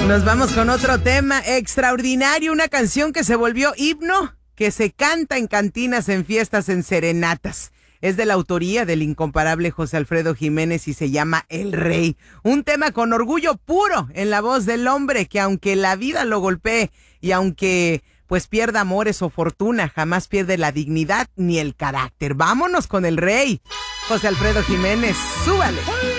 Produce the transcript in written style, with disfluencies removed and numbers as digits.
Nos vamos con otro tema extraordinario, una canción que se volvió himno, que se canta en cantinas, en fiestas, en serenatas. Es de la autoría del incomparable José Alfredo Jiménez y se llama El Rey. Un tema con orgullo puro en la voz del hombre que aunque la vida lo golpee y aunque pues pierda amores o fortuna, jamás pierde la dignidad ni el carácter. Vámonos con El Rey. José Alfredo Jiménez, súbale.